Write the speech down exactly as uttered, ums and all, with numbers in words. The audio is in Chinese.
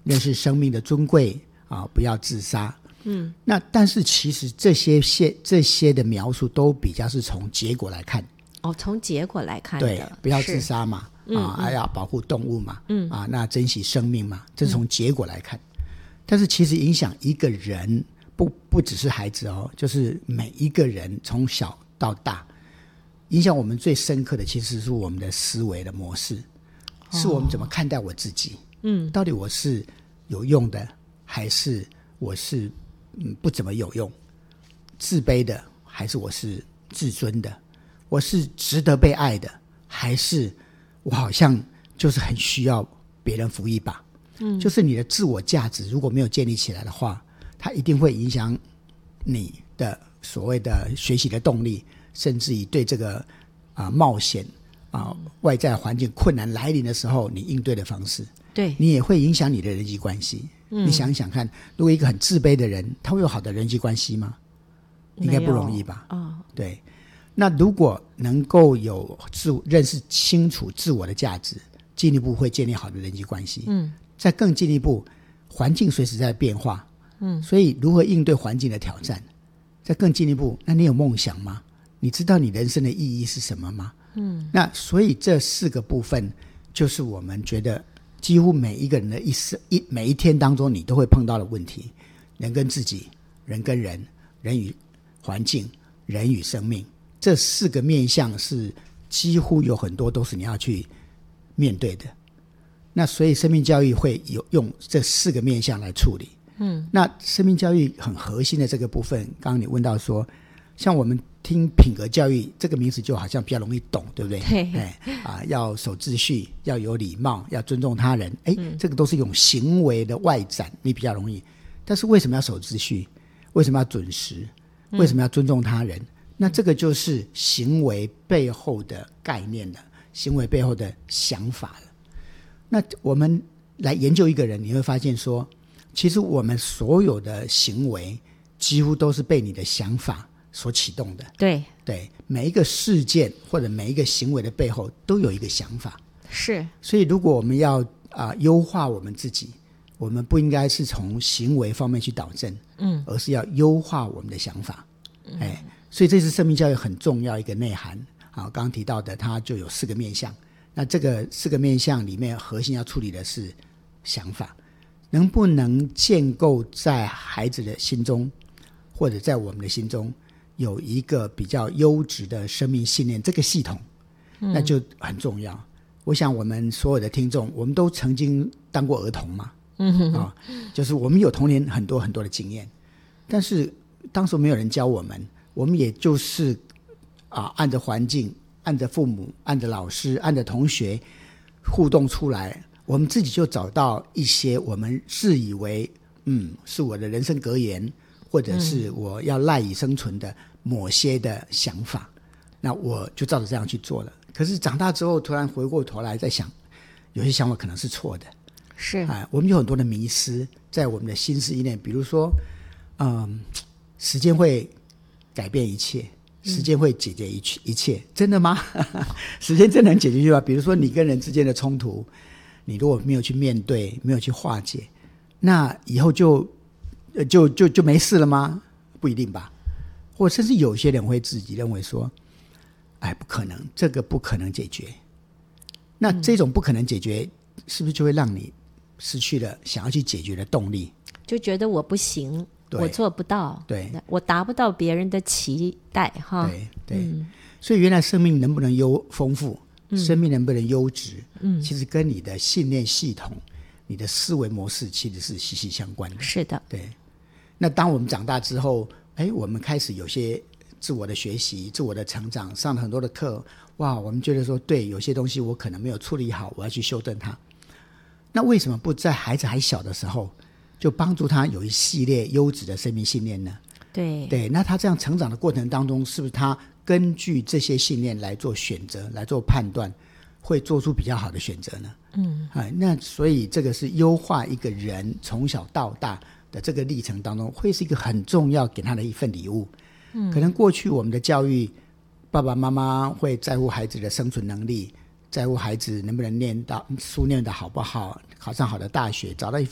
认识生命的尊贵啊，不要自杀。嗯，那但是其实这些些这些的描述都比较是从结果来看。 哦，从结果来看的， 对，不要自杀嘛，啊，还要保护动物嘛，嗯啊，那珍惜生命嘛，这是从结果来看。嗯、但是其实影响一个人不不只是孩子哦，就是每一个人从小到大，影响我们最深刻的其实是我们的思维的模式，哦、是我们怎么看待我自己。嗯，到底我是有用的，还是我是嗯不怎么有用？自卑的，还是我是自尊的？我是值得被爱的，还是我好像就是很需要别人扶一把？嗯，就是你的自我价值如果没有建立起来的话，它一定会影响你的所谓的学习的动力，甚至于对这个啊、呃、冒险啊、呃、外在环境困难来临的时候，你应对的方式， 对你也会影响你的人际关系。嗯、你想想看，如果一个很自卑的人，他会有好的人际关系吗？应该不容易吧？哦，对。那如果能够有自认识清楚自我的价值，进一步会建立好的人际关系。嗯，再更进一步，环境随时在变化。嗯，所以如何应对环境的挑战？再更进一步，那你有梦想吗？你知道你人生的意义是什么吗？嗯，那所以这四个部分，就是我们觉得几乎每一个人的一生一每一天当中，你都会碰到的问题：人跟自己，人跟人，人与环境，人与生命。这四个面向是几乎有很多都是你要去面对的，那所以生命教育会有用这四个面向来处理。嗯，那生命教育很核心的这个部分，刚刚你问到说，像我们听品格教育这个名词就好像比较容易懂，对不对？ 对， 哎啊，要守秩序，要有礼貌，要尊重他人，哎、嗯，这个都是一种行为的外展，你比较容易。但是为什么要守秩序？为什么要准时？为什么要尊重他人？嗯，那这个就是行为背后的概念了，行为背后的想法了。那我们来研究一个人，你会发现说，其实我们所有的行为几乎都是被你的想法所启动的。 对对，每一个事件或者每一个行为的背后都有一个想法。 是，所以如果我们要啊、呃、优化我们自己，我们不应该是从行为方面去导正，嗯，而是要优化我们的想法。嗯，哎。所以这是生命教育很重要一个内涵啊，刚刚提到的它就有四个面向，那这个四个面向里面核心要处理的是想法，能不能建构在孩子的心中或者在我们的心中有一个比较优质的生命信念，这个系统那就很重要。嗯、我想我们所有的听众我们都曾经当过儿童嘛，嗯哼哼、啊、就是我们有童年很多很多的经验，但是当时没有人教我们，我们也就是啊，按着环境，按着父母，按着老师，按着同学互动出来，我们自己就找到一些我们自以为嗯是我的人生格言，或者是我要赖以生存的某些的想法，嗯、那我就照着这样去做了。可是长大之后，突然回过头来再想，有些想法可能是错的， 是啊，我们有很多的迷思在我们的心思意念，比如说，嗯，时间会改变一切，时间会解决一切，一切真的吗？时间真的能解决一切吗？比如说你跟人之间的冲突，你如果没有去面对，没有去化解，那以后就就就就没事了吗？不一定吧。或甚至有些人会自己认为说，哎，不可能，这个不可能解决。那这种不可能解决，是不是就会让你失去了想要去解决的动力？ 就觉得我不行，我做不到， 对， 我达不到别人的期待哈。 对对、嗯，所以原来生命能不能优丰富、嗯，生命能不能优质，嗯，其实跟你的信念系统、你的思维模式其实是息息相关的。 是的， 对。那当我们长大之后，哎，我们开始有些自我的学习、自我的成长，上了很多的课，哇，我们觉得说，对，有些东西我可能没有处理好，我要去修正它。那为什么不在孩子还小的时候，就帮助他有一系列优质的生命信念呢？ 对对，那他这样成长的过程当中，是不是他根据这些信念来做选择、来做判断，会做出比较好的选择呢？嗯，啊，那所以这个是优化一个人从小到大的这个历程当中，会是一个很重要给他的一份礼物。嗯，可能过去我们的教育，爸爸妈妈会在乎孩子的生存能力，在乎孩子能不能念到书念得好不好，考上好的大学，找到一